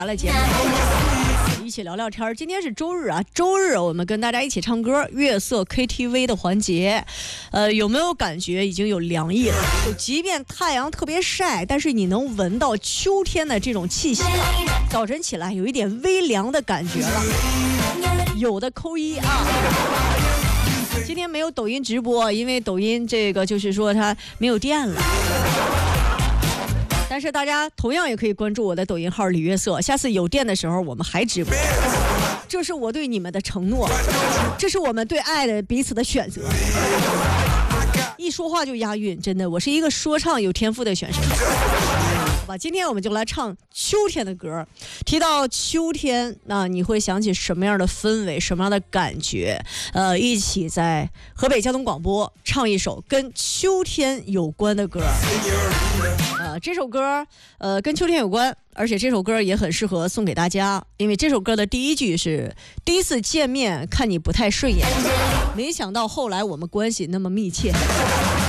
了节目，一起聊聊天。今天是周日啊，周日我们跟大家一起唱歌，月色 KTV 的环节。有没有感觉已经有凉意了？就即便太阳特别晒，但是你能闻到秋天的这种气息。早晨起来有一点微凉的感觉了。有的扣一啊。今天没有抖音直播，因为抖音这个就是说它没有电了。但是大家同样也可以关注我的抖音号李月色，下次有电的时候我们还直播。这是我对你们的承诺，这是我们对爱的彼此的选择。一说话就押韵，真的，我是一个说唱有天赋的选手。好吧，今天我们就来唱秋天的歌。提到秋天，那你会想起什么样的氛围，什么样的感觉？一起在河北交通广播唱一首跟秋天有关的歌。这首歌跟秋天有关，而且这首歌也很适合送给大家，因为这首歌的第一句是第一次见面看你不太顺眼，没想到后来我们关系那么密切。